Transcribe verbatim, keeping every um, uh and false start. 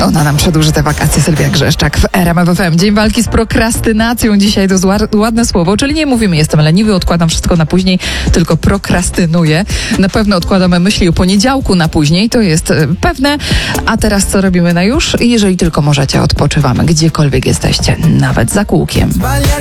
Ona nam przedłuży te wakacje. Sylwia Grzeszczak w R M F F M. Dzień walki z prokrastynacją. Dzisiaj to zła, ładne słowo, czyli nie mówimy jestem leniwy, odkładam wszystko na później, tylko prokrastynuję. Na pewno odkładamy myśli o poniedziałku na później, to jest e, pewne. A teraz co robimy na już? Jeżeli tylko możecie, odpoczywamy, gdziekolwiek jesteście, nawet za kółkiem.